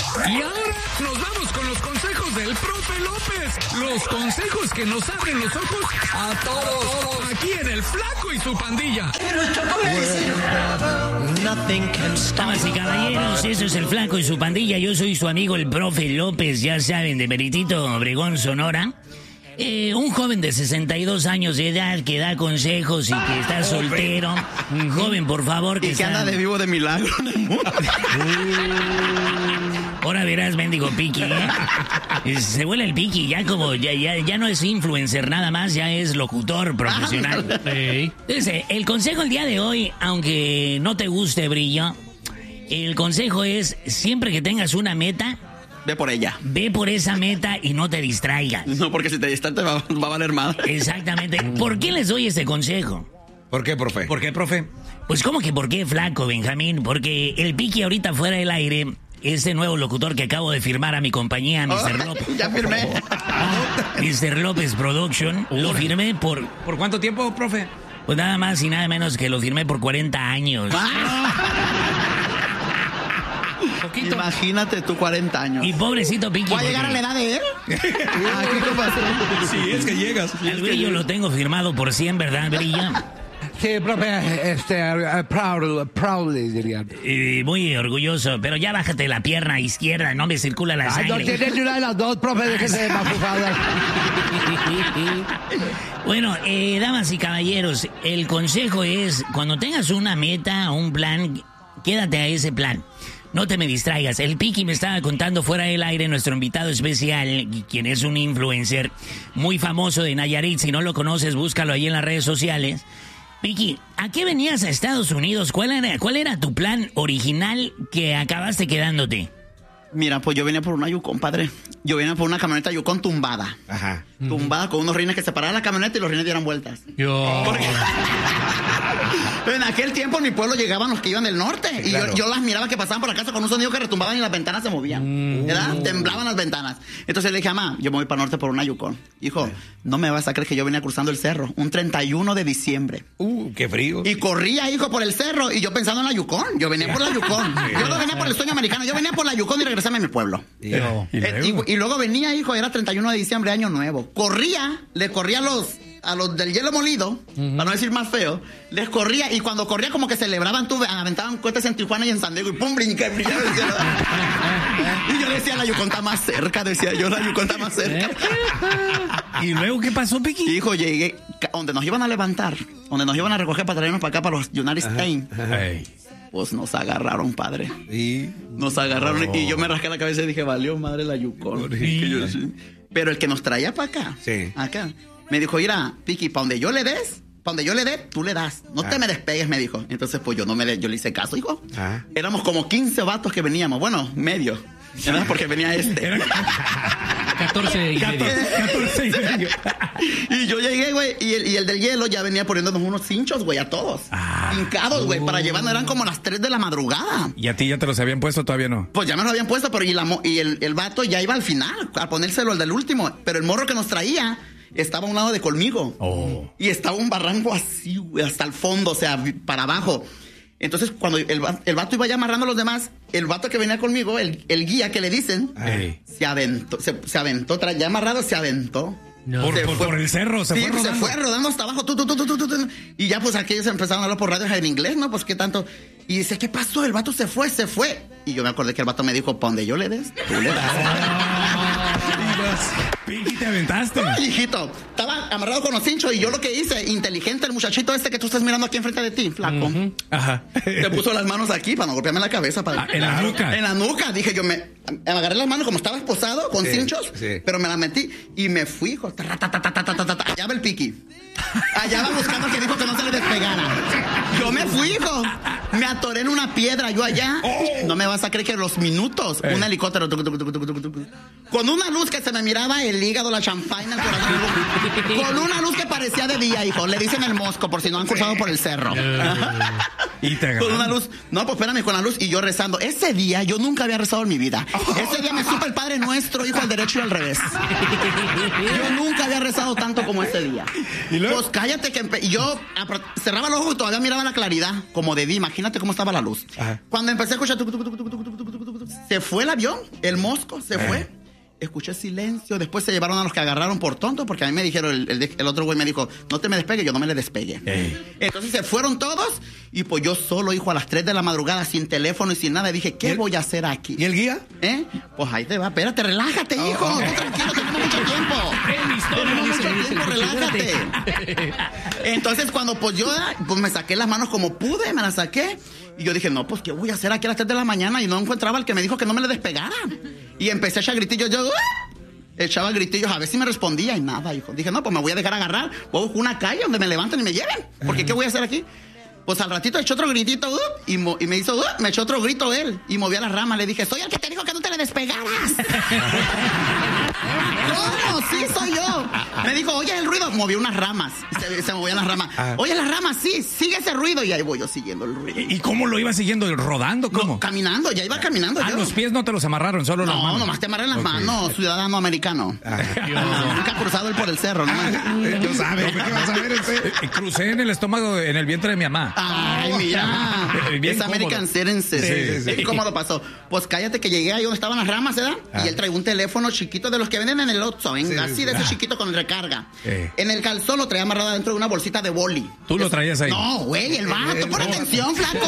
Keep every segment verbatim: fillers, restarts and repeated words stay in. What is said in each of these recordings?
Y ahora nos vamos con los consejos del profe López. Los consejos que nos abren los ojos a todos. Aquí en El Flaco y su pandilla. Damas y caballeros, eso es El Flaco y su pandilla. Yo soy su amigo el profe López, ya saben, de Meritito, Obregón, Sonora. Eh, un joven de sesenta y dos años de edad que da consejos y que está soltero. Un joven, por favor, que Y que está... anda de vivo de milagro en el mundo. Ahora verás, mendigo Piqui, ¿eh? Se vuela el Piqui, ya como, ya, ya, ya no es influencer nada más, ya es locutor profesional. Hey. Entonces, el consejo el día de hoy, aunque no te guste, Brillo, el consejo es, siempre que tengas una meta, Ve por ella. ve por esa meta y no te distraigas. No, porque si te distraes te va, va a valer más. Exactamente. ¿Por qué les doy este consejo? ¿Por qué, profe? ¿Por qué, profe? Pues, ¿cómo que por qué, Flaco, Benjamín? Porque el Piqui ahorita fuera del aire, este nuevo locutor que acabo de firmar a mi compañía, mister Oh, López. ya firmé. mister López Production, lo firmé por, ¿Por cuánto tiempo, profe? pues nada más y nada menos que lo firmé por cuarenta años. Poquito. Imagínate tú cuarenta años. Y pobrecito Piqui. ¿Va a llegar a la edad de él? Ah, ¿qué pasa? Sí, es que llegas. El Brillo lo tengo firmado por cien, ¿verdad, Brillo? Sí, profe, este, uh, proud, proudly, diría. Y muy orgulloso, pero ya bájate la pierna izquierda, no me circula la Ay, no sangre. tiene ni una de las dos, profe, déjese de mafufadas. Bueno, eh, damas y caballeros, el consejo es, cuando tengas una meta, un plan, quédate a ese plan. No te me distraigas. El Piqui me estaba contando fuera del aire, nuestro invitado especial, quien es un influencer muy famoso de Nayarit. Si no lo conoces, búscalo ahí en las redes sociales. Piqui, ¿a qué venías a Estados Unidos? ¿Cuál era, cuál era tu plan original que acabaste quedándote? Mira, pues yo venía por una Yukon, padre. Yo venía por una camioneta Yukon tumbada. Ajá. Tumbada con unos rines que se paraban la camioneta y los rines dieran vueltas. Yo. Porque en aquel tiempo en mi pueblo llegaban los que iban del norte. Y claro. yo, yo las miraba que pasaban por la casa con un sonido que retumbaban y las ventanas se movían. ¿Verdad? Temblaban las ventanas. Entonces le dije, mamá, yo me voy para el norte por una Yukon. Hijo, no me vas a creer que yo venía cruzando el cerro. Un treinta y uno de diciembre. Uh, qué frío. Y corría, hijo, por el cerro. Y yo pensando en la Yukon. Yo venía por la Yukon. Yo no venía por el sueño americano. Yo venía por la Yukon y regresarme a mi pueblo. Yo. Eh, y, y luego venía, hijo, era treinta y uno de diciembre, año nuevo. Corría, le corría a los, a los del hielo molido, uh-huh. para no decir más feo, les corría, y cuando corría como que celebraban, tú, aventaban cohetes en Tijuana y en San Diego, y pum, brinca, y brillaba. Y yo decía, la Yukon está más cerca, decía yo, la Yukon está más cerca. ¿Y luego qué pasó, Piqui? Hijo, llegué, donde nos iban a levantar, donde nos iban a recoger para traernos para acá, para los United States. Hey. Pues nos agarraron, padre. Sí. Nos agarraron No. y yo me rasqué la cabeza y dije, valió madre la Yukon. Sí. Yo, sí. Pero el que nos traía para acá, Sí. acá, me dijo, mira, Piqui, para donde yo le des, para donde yo le dé, tú le das. No Ah. te me despegues, me dijo. Entonces, pues yo no me le, yo le hice caso, hijo. Ah. Éramos como quince vatos que veníamos. Bueno, medio. ¿Verdad? Porque venía este. catorce y medio. catorce y medio. Y yo llegué, güey, y el, y el del hielo ya venía poniéndonos unos cinchos, güey, a todos. Ah. Hincados, güey, para llevarnos. Eran como las tres de la madrugada. ¿Y a ti ya te los habían puesto? Todavía no. Pues ya me lo habían puesto, pero y, la, mo- y el, el vato ya iba al final, a ponérselo al del último. Pero el morro que nos traía estaba a un lado de conmigo. Oh. Y estaba un barranco así, güey, hasta el fondo, o sea, vi- para abajo. Entonces, cuando el, va- el vato iba ya amarrando a los demás, el vato que venía conmigo, el, el guía que le dicen, Hey. se aventó, se, se aventó, tra- ya amarrado, se aventó. No. Por- Se por- por el cerro, se sí, fue pues, rodando. se fue rodando hasta abajo. Tu, tu, tu, tu, tu, tu, tu. Y ya, pues, aquellos empezaron a hablar por radio en inglés, ¿no? Pues, ¿qué tanto? Y dice, ¿qué pasó? El vato se fue, se fue. Y yo me acordé que el vato me dijo, ¿pa' donde yo le des? Tú le das. Piqui, te aventaste. Ay, hijito, estaba amarrado con los cinchos y yo lo que hice, inteligente, el muchachito este que tú estás mirando aquí enfrente de ti, flaco. Uh-huh. Ajá. Te puso las manos aquí para no golpearme la cabeza. Para... Ah, en la nuca. En la nuca. Dije yo, me, me agarré las manos como estaba esposado, con Sí, cinchos, sí. pero me las metí y me fui, hijo. Tarra, ta, ta, ta, ta, ta, ta, ta. Allá va el Piqui. Allá va buscando al que dijo que no se le despegara. Yo me fui, hijo. Me atoré en una piedra, yo allá. No me vas a creer que los minutos, Eh. un helicóptero, tuc, tuc, tuc, tuc, tuc, tuc, con una luz que se me miraba el hígado, la champaña, el corazón. Con una luz que parecía de día, hijo. Le dicen el mosco, por si no han cruzado por el cerro. Y te Con una luz. No, pues espérame, con la luz. Y yo rezando. Ese día yo nunca había rezado en mi vida. Ese día me supe el Padre Nuestro, hijo, al derecho y al revés. Yo nunca había rezado tanto como ese día. ¿Y luego? Pues cállate que empe- yo apro- cerraba los ojos y todavía miraba la claridad, como de día. Imagínate cómo estaba la luz. Ajá. Cuando empecé a escuchar tucu, tucu, tucu, tucu, tucu, tucu, tucu, tucu, se fue el avión, el mosco se fue. Escuché silencio. Después se llevaron a los que agarraron por tonto, porque a mí me dijeron, el, el, el otro güey me dijo, no te me despegue, yo no me le despegue. Ey. Entonces se fueron todos y pues yo solo, hijo, a las tres de la madrugada, sin teléfono y sin nada, dije, ¿qué ¿Y el- voy a hacer aquí? ¿Y el guía? ¿Eh? Pues ahí te va, espérate, relájate, hijo. Tú tranquilo, tenemos mucho tiempo. Tenemos mucho tiempo, relájate. Entonces, cuando pues yo pues me saqué las manos como pude, me las saqué. Y yo dije, no, pues, ¿qué voy a hacer aquí a las tres de la mañana? Y no encontraba al que me dijo que no me le despegara. Y empecé a echar gritillos, yo... ¡ah! Echaba gritillos, a ver si me respondía y nada, hijo. Dije, no, pues me voy a dejar agarrar. Voy a buscar una calle donde me levanten y me lleven. Porque, ¿qué voy a hacer aquí? Pues al ratito echó otro gritito, uh, y, mo- y me hizo, uh, me echó otro grito él, y movía las ramas. Le dije, soy el que te dijo que no te le despegaras. ¿Cómo? Sí, soy yo. Me dijo, oye el ruido. Movió unas ramas, y se, se movían las ramas. Ah. Oye las ramas, sí, sigue ese ruido. Y ahí voy yo siguiendo el ruido. ¿Y cómo lo iba siguiendo? ¿Rodando? ¿Cómo? No, caminando, ya iba caminando Ah, yo. los pies no te los amarraron, solo las No, manos. nomás te amarran las Ok. manos, ciudadano americano. No, nunca ha cruzado él por el cerro, ¿no? Yo sabe, ¿qué vas a ver ese? Eh, Crucé en el estómago, en el vientre de mi mamá. Ay, mira. Bien Es American cómodo. Citizen. Sí, sí, sí. ¿Y cómo lo pasó? Pues cállate que llegué ahí donde estaban las ramas, ¿verdad? Ah. Y él traía un teléfono chiquito de los que venden en el Oxxo, venga, Sí, así sí. de ese Ah. chiquito con recarga. Eh. En el calzón lo traía amarrado dentro de una bolsita de boli. ¿Tú lo traías ahí? No, güey, el vato, pon atención, flaco.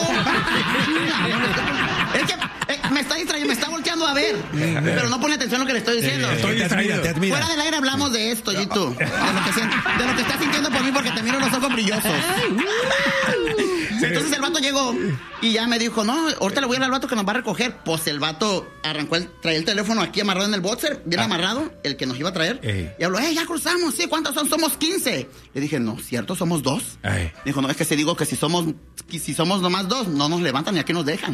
Es que eh, me está distrayendo, me está volteando a ver. Pero no pone atención a lo que le estoy diciendo. Estoy te admira, distraído. te admira. Fuera del aire hablamos de esto, Gito. De lo que, sien- de lo que estás sintiendo por mí porque te miro los ojos brillosos. Entonces el vato llegó y ya me dijo, no, ahorita le voy a dar al vato que nos va a recoger. Pues el vato arrancó, el, traía el teléfono aquí amarrado en el boxer, bien amarrado, el que nos iba a traer. Ey. Y habló, eh, ya cruzamos, sí, ¿cuántos son? Somos quince. Le dije, no, ¿cierto? Somos dos. Ey. Dijo, no, es que si digo que si somos, que si somos nomás dos, no nos levantan y aquí nos dejan.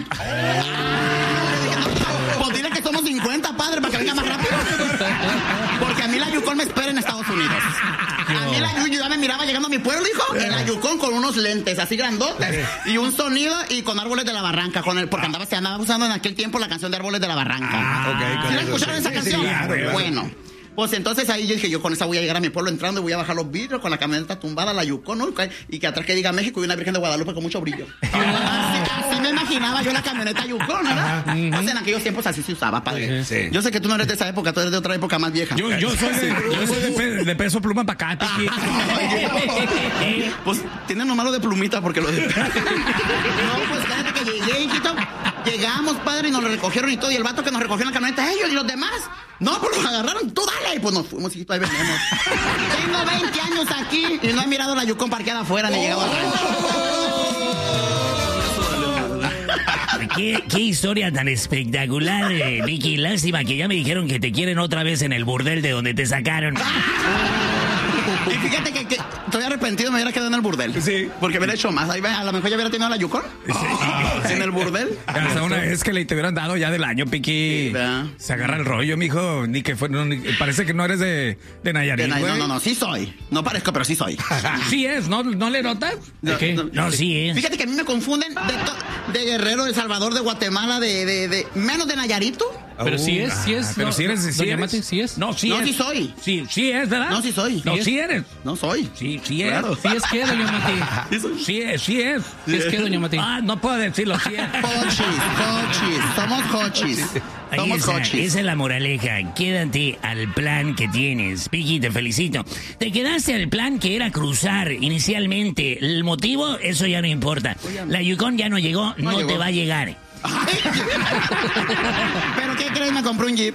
Pues dile que somos cincuenta, padre, para que venga más rápido. Porque a mí la Yukon me espera en Estados Unidos. A mí la Yukon, yo ya me miraba llegando a mi pueblo, hijo, en la Yukon con unos lentes así grandotes y un sonido y con Árboles de la Barranca, con el, porque andaba, se andaba usando en aquel tiempo la canción de Árboles de la Barranca. Ah, ok, con ¿Sí la eso, escucharon sí. esa Sí, canción? sí, claro, claro. Bueno. Pues entonces ahí yo dije, yo con esa voy a llegar a mi pueblo entrando y voy a bajar los vidrios con la camioneta tumbada, la Yukon, ¿no? Y que atrás que diga México y una Virgen de Guadalupe con mucho brillo. Así, así me imaginaba yo la camioneta Yukon, ¿verdad? Pues en aquellos tiempos así se usaba, padre. Sí. Yo sé que tú no eres de esa época, tú eres de otra época más vieja. Yo, yo soy, de, yo soy de, pe- de peso pluma para acá, Piqui. Pues tienen lo malo de plumita porque lo de... No, pues cállate que llegué, hijito. Llegamos, padre, y nos lo recogieron y todo. Y el vato que nos recogió en la camioneta, ellos y los demás. No, pues los agarraron, tú dale. Y pues nos fuimos, hijito, ahí venimos. Tengo veinte años aquí y no he mirado la Yukon parqueada afuera ni llegado al rancho. ¿Qué, qué historia tan espectacular, eh, Vicky. Lástima que ya me dijeron que te quieren otra vez en el burdel de donde te sacaron. Y fíjate que, que estoy arrepentido, me hubiera quedado en el burdel. Sí. Porque hubiera hecho más. Ahí, ve, a lo mejor ya hubiera tenido la Yukon. En el burdel. Hasta una vez que le te hubieran dado ya del año, Piqui. Sí, ¿verdad? Se agarra el rollo, mijo. Ni que fue, no, ni- parece que no eres de, de Nayarit, De- güey. No, no, no, sí soy. No parezco, pero sí soy. Sí es, ¿no, no le notas? No, qué? No, sí es. Fíjate que a mí me confunden de, to- de Guerrero, de Salvador, de Guatemala, de, de, de menos de Nayarito. Pero sí es, sí es. Ah, pero no, sí eres, sí doña eres. Mati, sí es. No, sí No, es. sí soy. Sí, sí es, ¿verdad? No, sí soy. No, Sí es. sí eres. No soy. Sí, sí es. Claro. Sí es que, doña Mati. Sí es, sí es. Sí es que, doña Mati. Ah, no puedo decirlo, sí es. Hochis, hochis. Somos hochis. Ahí Somos está, hochis. esa es la moraleja. Quédate al plan que tienes. Piqui, te felicito. Te quedaste al plan que era cruzar inicialmente. El motivo, eso ya no importa. La Yukon ya no llegó, no, llegó. te va a llegar. ¿Pero qué crees? Me compré un Jeep.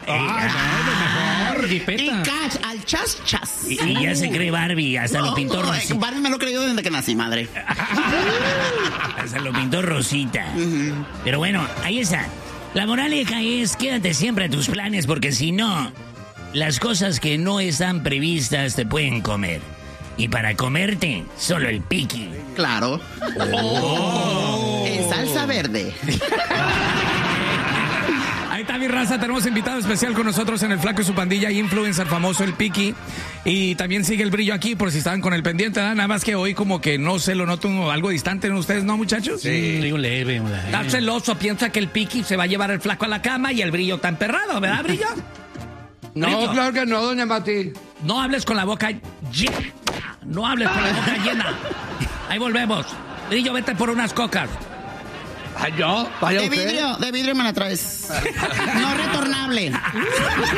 Y Jipeta. cash, al chas chas. Y, y ya se cree Barbie, hasta lo pintó No, Rosita. Barbie me lo he creído desde que nací, madre. Hasta lo pintó Rosita. Pero bueno, ahí está. La moraleja es quédate siempre a tus planes porque si no, las cosas que no están previstas te pueden comer. Y para comerte, solo el Piqui. Claro. En salsa verde. Ahí está mi raza. raza, tenemos invitado especial con nosotros en el Flaco y su pandilla, influencer famoso, el Piki. Y también sigue el brillo aquí, por si estaban con el pendiente, ¿verdad? Nada más que hoy como que no sé, lo noto algo distante en ustedes, ¿no, muchachos? Sí, un leve, un leve. Está celoso, piensa que el Piki se va a llevar el Flaco a la cama y el Brillo está emperrado, ¿verdad, Brillo? No, Brillo, claro que no, doña Mati. no hables con la boca llena. No hables con la boca llena. Ahí volvemos. Brillo, vete por unas cocas. Ay, yo, vaya De usted. vidrio, de vidrio me la traes. No retornable.